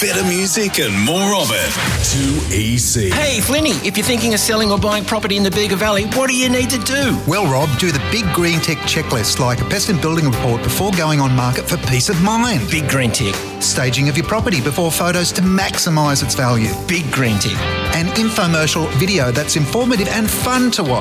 Better music and more of it. 2EC. Hey, Flinny, if you're thinking of selling or buying property in the Bega Valley, what do you need to do? Well, Rob, do the big green tick checklist like a pest and building report before going on market for peace of mind. Big green tick. Staging of your property before photos to maximise its value. Big green tick. An infomercial video that's informative and fun to watch.